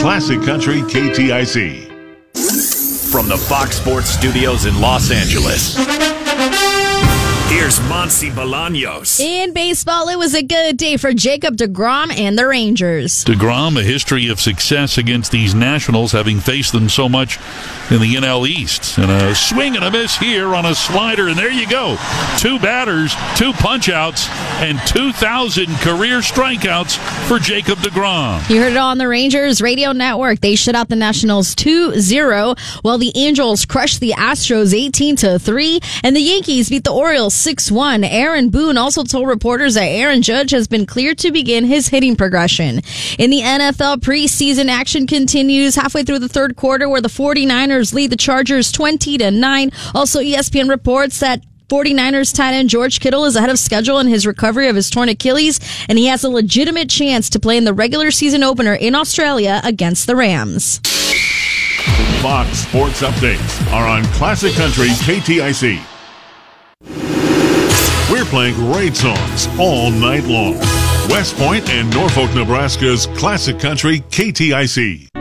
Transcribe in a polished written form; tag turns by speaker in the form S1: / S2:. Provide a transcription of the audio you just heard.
S1: Classic Country KTIC.
S2: From the Fox Sports Studios in Los Angeles, here's Monsi Bolaños.
S3: In baseball, it was a good day for Jacob deGrom and the Rangers.
S4: deGrom, a history of success against these Nationals, having faced them so much in the NL East. And a swing and a miss here on a slider, and there you go. 2 batters, 2 punch-outs, and 2,000 career strikeouts for Jacob deGrom.
S3: You heard it on the Rangers radio network. They shut out the Nationals 2-0, while the Angels crushed the Astros 18-3, and the Yankees beat the Orioles 6-1. Aaron Boone also told reporters that Aaron Judge has been cleared to begin his hitting progression. In the NFL, preseason action continues halfway through the third quarter, where the 49ers lead the Chargers 20-9. Also, ESPN reports that 49ers tight end George Kittle is ahead of schedule in his recovery of his torn Achilles, and he has a legitimate chance to play in the regular season opener in Australia against the Rams.
S1: Fox Sports Updates are on Classic Country KTIC. We're playing great songs all night long. West Point and Norfolk, Nebraska's Classic Country KTIC.